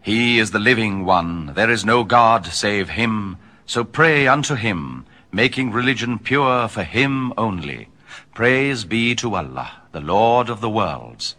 He is the living one, there is no God save him, so pray unto him, making religion pure for him only. Praise be to Allah, the Lord of the worlds.